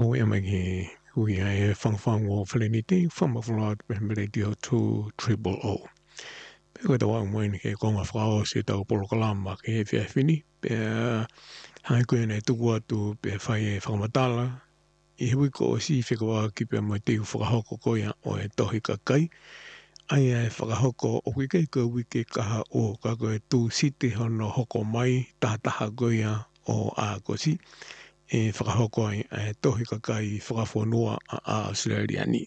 we ama ke hui ai whangwhang o whaleniti, whamawhulot me radio 200. Pe koe tawa mwen ke konga whakao se tau polokalama ke he whiawhini, pe hai koe nei tuku atu pe whai e whakamatala, I hui ko o si whikawa ki pe mo te whakahoko koia o e tohi kakai, ai e whakahoko o wike ko wike kaha o ka koe tū siti hono hoko mai tahataha koia o a kosi, e whakahoko ai e tohi kakai whakawhanua a Australiani.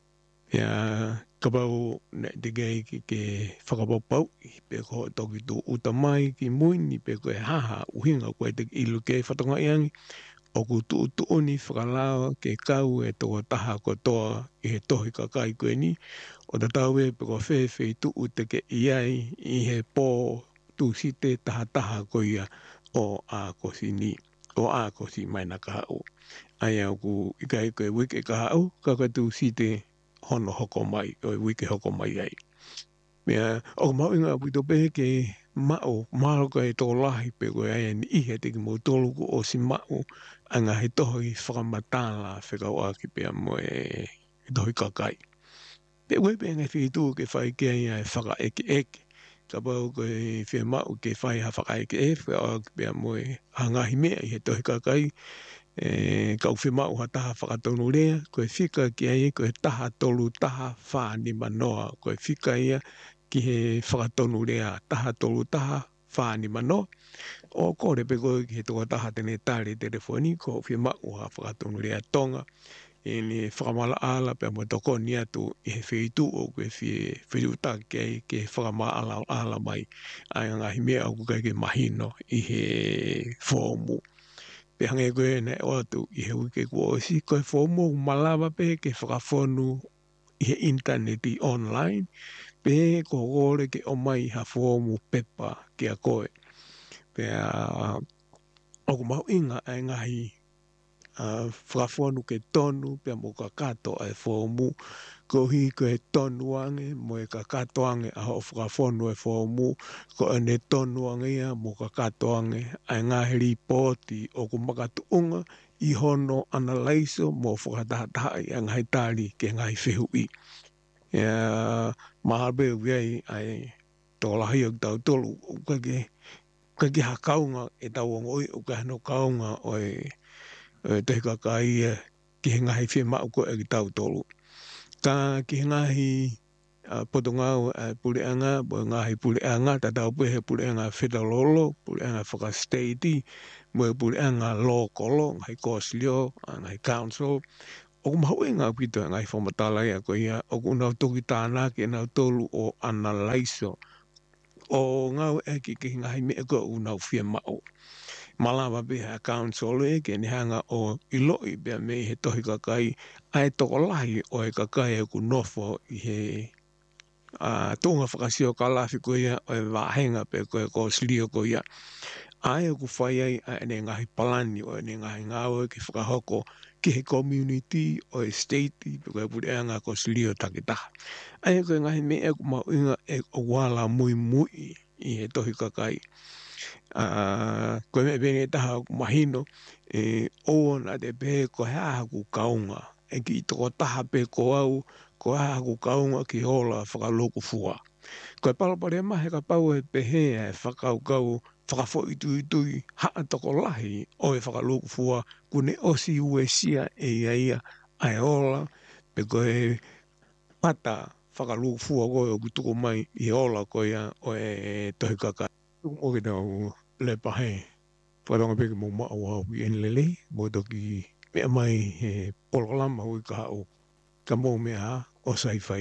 Ia ka pau ne te gei ki ke whakapopau, pe ko toki tū utamai ki muini pe koe haha uhinga koe te ilu ke whatonga iangi, o ku tuuni whakalao ke kau e tō taha kotoa I he tohi kakai koe ni, o ta tau e pe ko whewhi tuu te ke iai I he pō tū site taha koia o a kosi ni, o a kosi mai na kaha o. Ai au ku ikai koe wike kaha au, kaka tū site hono hoko mai, o wike hoko mai ai. Mea, o mau inga pito pehe ke mao, maro ka e tō lahi pe koe ai ni ihe te ki mo tōlu ko o si mao, anga he tohi whakamatala whekau a ki pia mo e tohi kakai. Pe ue pe ngai whitu ke whai ke ai e whaka eke. Ka pau koe whi mao ke whai ha whaka eke whea ki pia mo e hangahi mea I he tohi kakai, kau whi mao ha taha whakatonu rea, koe whika ki ai koe taha tolu taha whāni manoa, koe whika ia ki he whakatonu rea taha tolu taha whāni manoa, o kore pe koe ki he toa taha tene tāre telefoni, ko whi mao ha whakatonu rea tonga, e ni whakamala ala pe mo toko ni atu I he whitu o koe whiuta ke ke whakamala ala mai, ai ngahi mea au kai ke mahino I he whomu. Pe hange koe ne o atu I he wike kua o si koe whomu malawa pe ke whakawhonu I he interneti online, pe ko gore ke o mai ha whomu pepa ke a koe. Pe o mau inga ai ngahi whakawhonu ke tonu pe mo ka kato ai whomu, ko hi koe tonu ange mo e ka kato ange a ho whakawhonu e whomu, ko ane tonu ange ia mo ka kato ange ai ngahi ripoti o ku makatu unga I hono analaiso mo whakatahataha I ngahi tāli ke ngahi whihui. Ia mahabe uiai ai tō lahi o tau tolu, o kake ha kaunga e tau ongoi o ka hano kaunga o e tehi kakai ki he ngahi whi mau ko e ki tau tolu. Ka ki he ngahi potongau puleanga, mo ngahi puleanga, ta tau pehe puleanga whetalolo, puleanga whakastatei, mo puleanga lokolo, ngahi koslio, ngahi council, o mahu e ngā pito ngai whamatala ia ko ia, o unau toki tāna ki nau tolu o analaiso, o ngau e ki ngahi me ko unau whia mao. Malawa pe ha council e ke ni hanga o iloi pe me he tohi kakai, ai toko lahi o e kakai e ku nofo I he tōnga whakasio ka lafi ko ia o e wahenga pe ko e ko slio ko ia. Ai o ku whai ai ne ngahi palani o ne ngahi ngāo ki whakahoko ki he community o e state pe ko e pureanga ko slio takitaha. Ai ko ngahi me e ku mau inga e o wala mui I he tohi kakai. Koe me pene taha mahino, o na te pe ko hea haku kaunga, e ki toko taha pe ko au, ko hea haku kaunga ki hola whakaloku fua. Koe palapare mahe ka pau e pehe e whakaukau, whakafo itui haa toko lahi o e whakaloku fua, kune osi uesia e ia ai hola, pe koe pata whakaloku fua koe o kutuko mai I hola koe o e tohi kakai. O ke tau le pahe, wharonga peke mō mao au I enlele, mō toki mea mai he polokalama hui ka hao, ka mō mea o saifai.